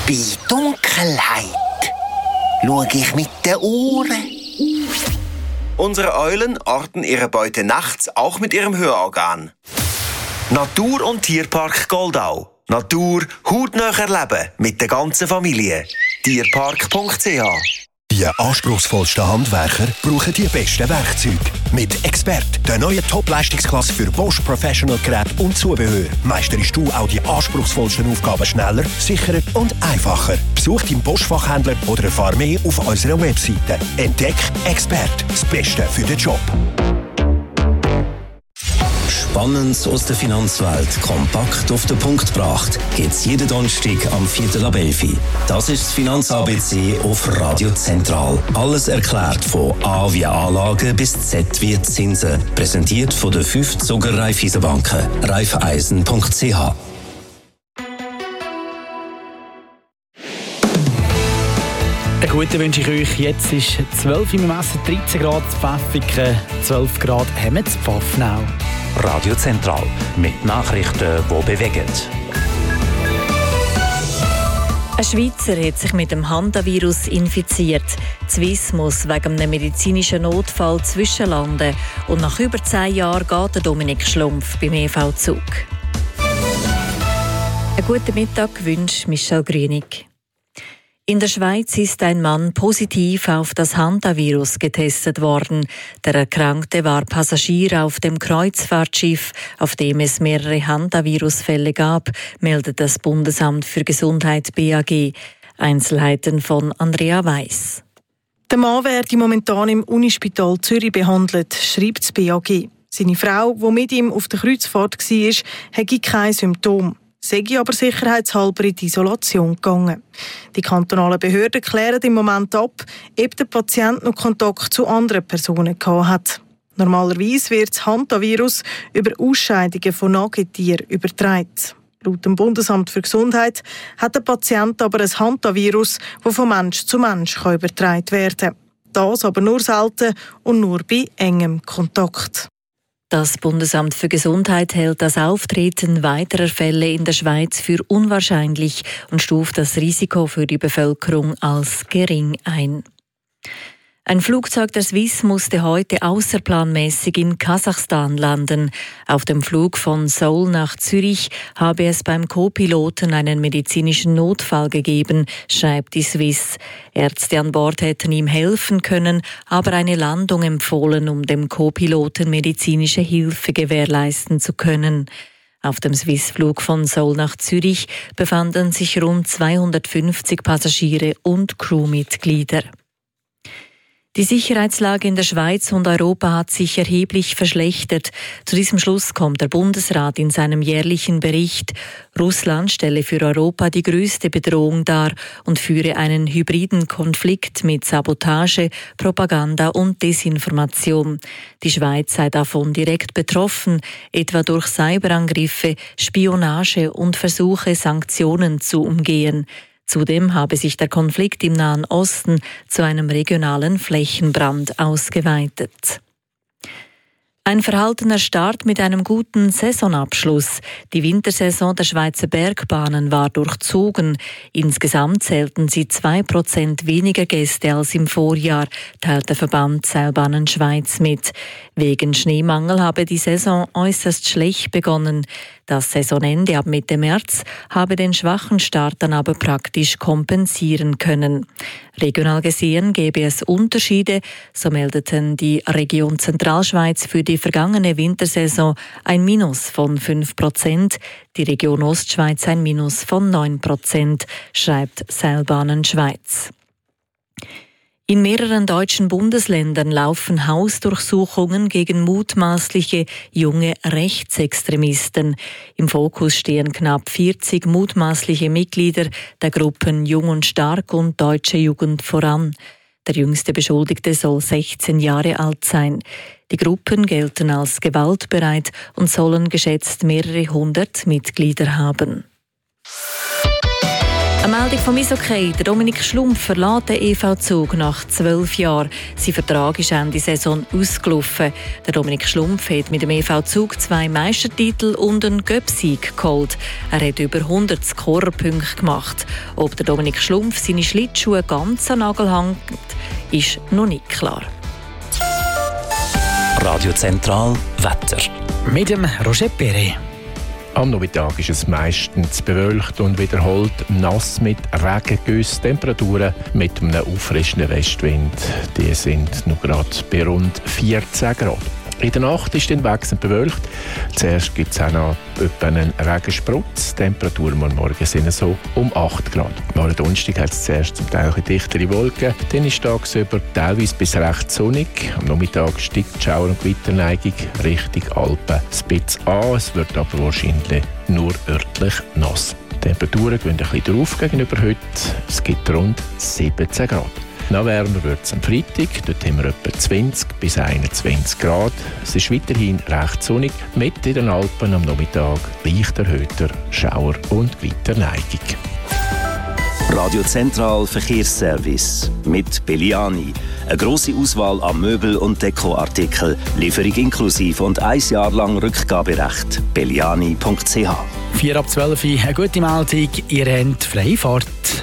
Bei Dunkelheit schaue ich mit den Ohren. Unsere Eulen orten ihre Beute nachts auch mit ihrem Hörorgan. Natur- und Tierpark Goldau. Natur hautnah erleben mit der ganzen Familie. Tierpark.ch. Die anspruchsvollsten Handwerker brauchen die besten Werkzeuge. Mit Expert, der neuen Top-Leistungsklasse für Bosch Professional Geräte und Zubehör, meisterst du auch die anspruchsvollsten Aufgaben schneller, sicherer und einfacher. Besuch deinen Bosch-Fachhändler oder erfahre mehr auf unserer Webseite. Entdeck Expert, das Beste für den Job. Spannendes aus der Finanzwelt kompakt auf den Punkt gebracht gibt's jeden Donnerstag am 4:11. Das ist das Finanz-ABC auf Radio Zentral. Alles erklärt von A wie Anlagen bis Z wie Zinsen. Präsentiert von den 5 Zuger Raiffeisenbanken. Raiffeisen.ch. Einen guten wünsche ich euch. Jetzt ist 12 im Messen, 13 Grad Pfäffiken, 12 Grad Hemmets, Pfaffenau. Radio Zentral mit Nachrichten, die bewegen. Ein Schweizer hat sich mit dem Hantavirus infiziert. Die Swiss muss wegen einem medizinischen Notfall zwischenlanden. Und nach über 10 Jahren geht der Dominik Schlumpf beim EV-Zug. Einen guten Mittag wünscht Michel Grünig. In der Schweiz ist ein Mann positiv auf das Hantavirus getestet worden. Der Erkrankte war Passagier auf dem Kreuzfahrtschiff, auf dem es mehrere Hantavirusfälle gab, meldet das Bundesamt für Gesundheit BAG. Einzelheiten von Andrea Weiss. Der Mann werde momentan im Unispital Zürich behandelt, schreibt das BAG. Seine Frau, die mit ihm auf der Kreuzfahrt war, hatte keine Symptome. Sei aber sicherheitshalber in die Isolation gegangen. Die kantonalen Behörden klären im Moment ab, ob der Patient noch Kontakt zu anderen Personen gehabt hat. Normalerweise wird das Hantavirus über Ausscheidungen von Nagetieren übertragen. Laut dem Bundesamt für Gesundheit hat der Patient aber ein Hantavirus, das von Mensch zu Mensch übertragen werden kann. Das aber nur selten und nur bei engem Kontakt. Das Bundesamt für Gesundheit hält das Auftreten weiterer Fälle in der Schweiz für unwahrscheinlich und stuft das Risiko für die Bevölkerung als gering ein. Ein Flugzeug der Swiss musste heute außerplanmäßig in Kasachstan landen. Auf dem Flug von Seoul nach Zürich habe es beim Co-Piloten einen medizinischen Notfall gegeben, schreibt die Swiss. Ärzte an Bord hätten ihm helfen können, aber eine Landung empfohlen, um dem Co-Piloten medizinische Hilfe gewährleisten zu können. Auf dem Swiss-Flug von Seoul nach Zürich befanden sich rund 250 Passagiere und Crewmitglieder. Die Sicherheitslage in der Schweiz und Europa hat sich erheblich verschlechtert. Zu diesem Schluss kommt der Bundesrat in seinem jährlichen Bericht. Russland stelle für Europa die größte Bedrohung dar und führe einen hybriden Konflikt mit Sabotage, Propaganda und Desinformation. Die Schweiz sei davon direkt betroffen, etwa durch Cyberangriffe, Spionage und Versuche, Sanktionen zu umgehen. Zudem habe sich der Konflikt im Nahen Osten zu einem regionalen Flächenbrand ausgeweitet. Ein verhaltener Start mit einem guten Saisonabschluss. Die Wintersaison der Schweizer Bergbahnen war durchzogen. Insgesamt zählten sie 2% weniger Gäste als im Vorjahr, teilt der Verband Seilbahnen Schweiz mit. Wegen Schneemangel habe die Saison äußerst schlecht begonnen. Das Saisonende ab Mitte März habe den schwachen Start dann aber praktisch kompensieren können. Regional gesehen gäbe es Unterschiede, so meldeten die Region Zentralschweiz für die vergangene Wintersaison ein Minus von 5%, die Region Ostschweiz ein Minus von 9%, schreibt Seilbahnen Schweiz. In mehreren deutschen Bundesländern laufen Hausdurchsuchungen gegen mutmaßliche junge Rechtsextremisten. Im Fokus stehen knapp 40 mutmaßliche Mitglieder der Gruppen Jung und Stark und Deutsche Jugend voran. Der jüngste Beschuldigte soll 16 Jahre alt sein. Die Gruppen gelten als gewaltbereit und sollen geschätzt mehrere hundert Mitglieder haben. Eine Meldung vom Eishockey. Der Dominik Schlumpf verlässt den EV-Zug nach 12 Jahren. Sein Vertrag ist Ende Saison ausgelaufen. Der Dominik Schlumpf hat mit dem EV-Zug 2 Meistertitel und einen Göpsieg geholt. Er hat über 100 Scorerpunkte gemacht. Ob der Dominik Schlumpf seine Schlittschuhe ganz an den Nagel hängt, ist noch nicht klar. Radio Zentral Wetter. Mit dem Roger Perret. Am Nachmittag ist es meistens bewölkt und wiederholt nass mit Regengüssen. Temperaturen mit einem auffrischenden Westwind. Die sind noch gerade bei rund 14 Grad. In der Nacht ist dann wechselnd bewölkt. Zuerst gibt es auch noch etwa einen Regensprutz. Die Temperaturen am Morgen sind so um 8 Grad. Am Donnerstag hat es zuerst zum Teil dichtere Wolken. Dann ist tagsüber teilweise bis recht sonnig. Am Nachmittag steigt die Schauer- und Gewitterneigung Richtung Alpen ein bisschen an. Es wird aber wahrscheinlich nur örtlich nass. Die Temperaturen gehen ein bisschen drauf gegenüber heute. Es gibt rund 17 Grad. Noch wärmer wird es am Freitag. Dort haben wir etwa 20 bis 21 Grad. Es ist weiterhin recht sonnig. Mit in den Alpen am Nachmittag leicht erhöhter Schauer- und Gewitterneigung. Radio Zentral Verkehrsservice mit Belliani. Eine grosse Auswahl an Möbel- und Dekoartikeln. Lieferung inklusive und 1 Jahr lang Rückgaberecht. belliani.ch. 4:12 eine gute Meldung. Ihr habt Freifahrt.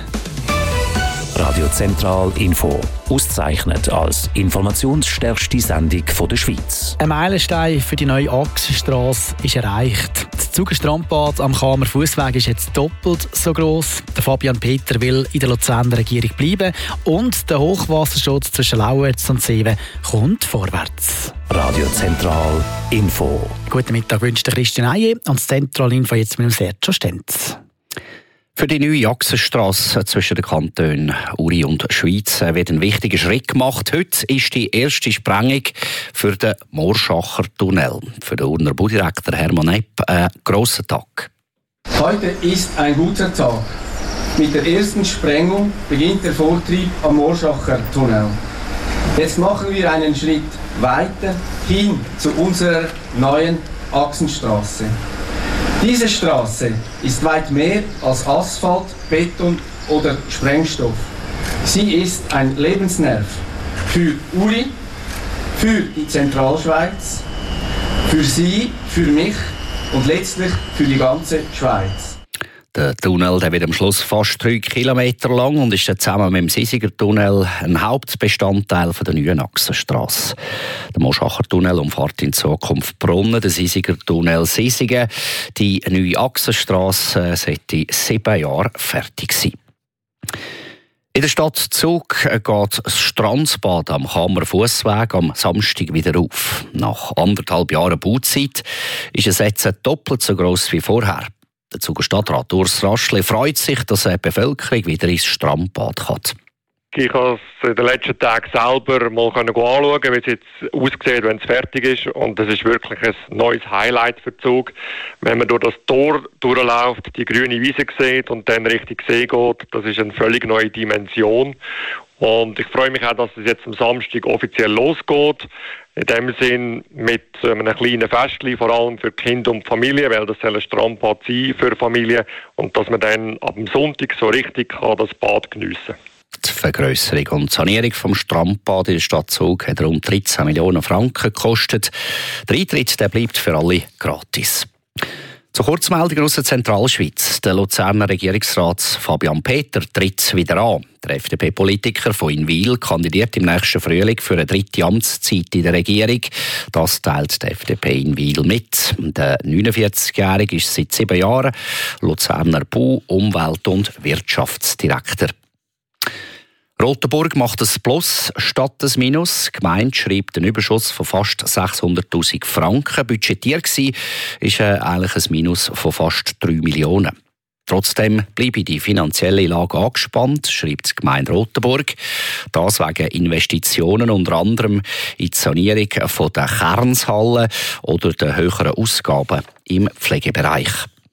Radio Zentral Info. Ausgezeichnet als informationsstärkste Sendung der Schweiz. Ein Meilenstein für die neue Achsenstrasse ist erreicht. Das Zugenstrandbad am Kamer Fussweg ist jetzt doppelt so gross. Der Fabian Peter will in der Luzerner Regierung bleiben und der Hochwasserschutz zwischen Lauerz und Seewen kommt vorwärts. Radio Zentral Info. Guten Mittag wünscht Christian Eije und das Zentral Info jetzt mit dem Sergio Stenz. Für die neue Achsenstrasse zwischen den Kantonen Uri und Schweiz wird ein wichtiger Schritt gemacht. Heute ist die erste Sprengung für den Morschacher Tunnel. Für den Urner Baudirektor Hermann Epp ein grosser Tag. Heute ist ein guter Tag. Mit der ersten Sprengung beginnt der Vortrieb am Morschacher Tunnel. Jetzt machen wir einen Schritt weiter hin zu unserer neuen Achsenstrasse. Diese Straße ist weit mehr als Asphalt, Beton oder Sprengstoff. Sie ist ein Lebensnerv für Uri, für die Zentralschweiz, für Sie, für mich und letztlich für die ganze Schweiz. Der Tunnel der wird am Schluss fast 3 Kilometer lang und ist zusammen mit dem Sisiger Tunnel ein Hauptbestandteil der neuen Achsenstrasse. Der Moschacher Tunnel umfährt in Zukunft Brunnen, der Sisiger Tunnel Sisigen. Die neue Achsenstrasse sollte 7 Jahre fertig sein. In der Stadt Zug geht das Strandsbad am Kamer Fussweg am Samstag wieder auf. Nach 1,5 Jahren Bauzeit ist es jetzt doppelt so gross wie vorher. Der Zuger Stadtrat Urs Raschle freut sich, dass die Bevölkerung wieder ins Strandbad kann. Ich habe es in den letzten Tagen selber mal anschauen, wie es jetzt aussieht, wenn es fertig ist. Und das ist wirklich ein neues Highlight für den Zug. Wenn man durch das Tor durchläuft, die grüne Wiese sieht und dann Richtung See geht, das ist eine völlig neue Dimension. Und ich freue mich auch, dass es jetzt am Samstag offiziell losgeht. In dem Sinn mit einem kleinen Festchen, vor allem für Kinder und Familie, weil das soll ein Strandbad sein für Familien. Und dass man dann ab dem Sonntag so richtig das Bad geniessen kann. Die Vergrösserung und Sanierung vom Strandbad in der Stadt Zug hat rund 13 Millionen Franken gekostet. Der Eintritt der bleibt für alle gratis. Zur Kurzmeldung aus der Zentralschweiz. Der Luzerner Regierungsrat Fabian Peter tritt wieder an. Der FDP-Politiker von Inwil kandidiert im nächsten Frühling für eine 3. Amtszeit in der Regierung. Das teilt die FDP Inwil mit. Der 49-Jährige ist seit 7 Jahren Luzerner Bau-, Umwelt- und Wirtschaftsdirektor. Rotenburg macht ein Plus statt ein Minus. Die Gemeinde schreibt einen Überschuss von fast 600'000 Franken. Budgetiert war eigentlich ein Minus von fast 3 Millionen. Trotzdem bleibe die finanzielle Lage angespannt, schreibt die Gemeinde Rotenburg. Das wegen Investitionen unter anderem in die Sanierung der Kernshallen oder der höheren Ausgaben im Pflegebereich.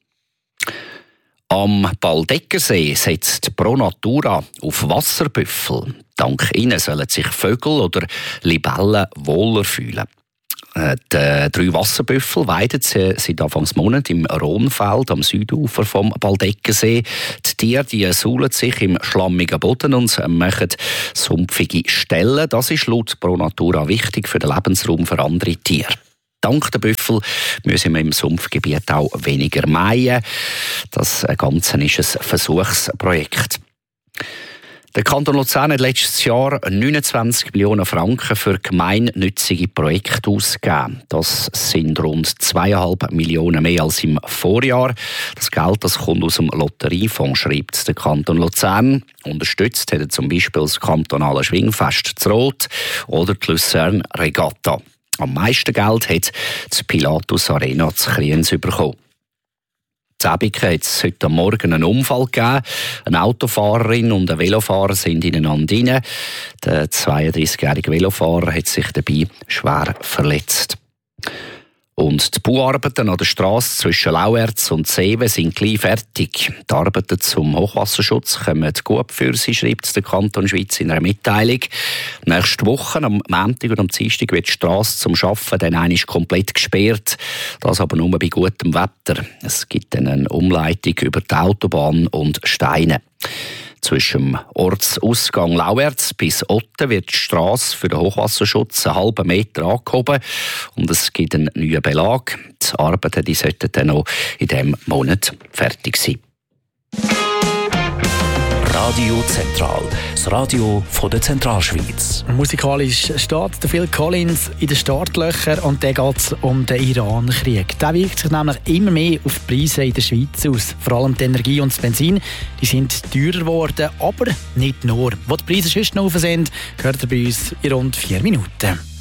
Am Baldeckersee setzt Pro Natura auf Wasserbüffel. Dank ihnen sollen sich Vögel oder Libellen wohler fühlen. Die 3 Wasserbüffel weiden seit Anfang Monat im Rhonfeld am Südufer vom Waldeckensee. Die Tiere suhlen sich im schlammigen Boden und machen sumpfige Stellen. Das ist laut Pro Natura wichtig für den Lebensraum für andere Tiere. Dank der Büffel müssen wir im Sumpfgebiet auch weniger mähen. Das Ganze ist ein Versuchsprojekt. Der Kanton Luzern hat letztes Jahr 29 Millionen Franken für gemeinnützige Projekte ausgegeben. Das sind rund 2,5 Millionen mehr als im Vorjahr. Das Geld kommt aus dem Lotteriefonds, schreibt der Kanton Luzern. Unterstützt hat er zum Beispiel das kantonale Schwingfest zu Rot oder die Luzern Regatta. Am meisten Geld hat die Pilatus Arena zu Kriens bekommen. In Säbiken hat es heute Morgen einen Unfall gegeben. Eine Autofahrerin und ein Velofahrer sind ineinander rein. Der 32-jährige Velofahrer hat sich dabei schwer verletzt. Und die Bauarbeiten an der Strasse zwischen Lauerz und Seewen sind gleich fertig. Die Arbeiten zum Hochwasserschutz kommen gut für sie, schreibt der Kanton Schweiz in einer Mitteilung. Nächste Woche, am Montag und am Dienstag, wird die Strasse zum Arbeiten dann einmal komplett gesperrt. Das aber nur bei gutem Wetter. Es gibt dann eine Umleitung über die Autobahn und Steine. Zwischen dem Ortsausgang Lauerz bis Otten wird die Strasse für den Hochwasserschutz einen halben Meter angehoben und es gibt einen neuen Belag. Die Arbeiten sollten dann noch in diesem Monat fertig sein. Radio Zentral, das Radio von der Zentralschweiz. Musikalisch steht der Phil Collins in den Startlöchern und dann geht es um den Iran-Krieg. Der wirkt sich nämlich immer mehr auf die Preise in der Schweiz aus. Vor allem die Energie und das Benzin, die sind teurer geworden, aber nicht nur. Wo die Preise sonst noch rauf sind, hört ihr bei uns in rund 4 Minuten.